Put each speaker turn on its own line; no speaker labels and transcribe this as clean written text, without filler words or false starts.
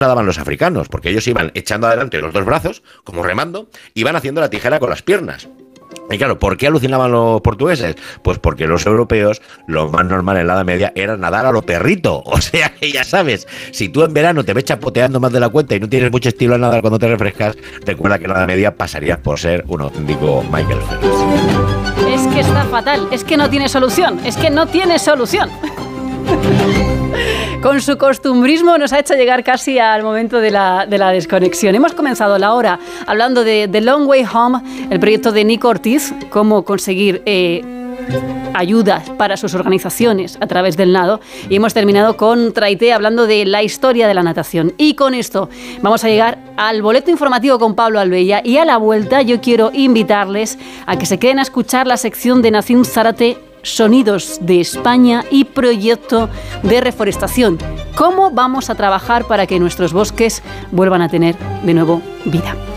nadaban los africanos, porque ellos iban echando adelante los dos brazos, como remando, y iban haciendo la tijera con las piernas. Y claro, ¿por qué alucinaban los portugueses? Pues porque los europeos, lo más normal en la Edad Media era nadar a lo perrito. O sea que ya sabes, si tú en verano te ves chapoteando más de la cuenta y no tienes mucho estilo a nadar cuando te refrescas, recuerda que en la Edad Media pasarías por ser un auténtico Michael Phelps.
Es que está fatal, es que no tiene solución, Con su costumbrismo nos ha hecho llegar casi al momento de la desconexión. Hemos comenzado la hora hablando de The Long Way Home, el proyecto de Nico Ortiz, cómo conseguir ayudas para sus organizaciones a través del nado, y hemos terminado con Traité hablando de la historia de la natación. Y con esto vamos a llegar al boleto informativo con Pablo Albella, y a la vuelta yo quiero invitarles a que se queden a escuchar la sección de Nazim Zárate, Sonidos de España y Proyecto de Reforestación. ¿Cómo vamos a trabajar para que nuestros bosques vuelvan a tener de nuevo vida?